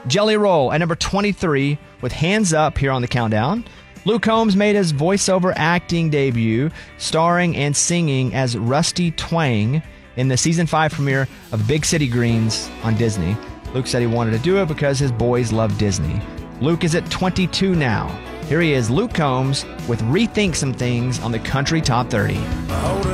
Jelly Roll at number 23 with Hands Up here on the countdown. Luke Combs made his voiceover acting debut, starring and singing as Rusty Twang in the season 5 premiere of Big City Greens on Disney. Luke said he wanted to do it because his boys love Disney. Luke is at 22 now. Here he is, Luke Combs, with Rethink Some Things on the Country Top 30.